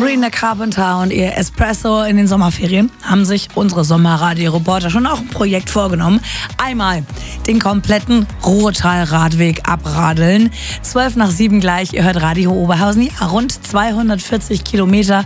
Sabrina Carpenter und ihr Espresso in den Sommerferien haben sich unsere Sommerradio-Reporter schon auch ein Projekt vorgenommen. Einmal den kompletten Ruhrtal-Radweg abradeln. 6:12 gleich, ihr hört Radio Oberhausen. Ja, rund 240 Kilometer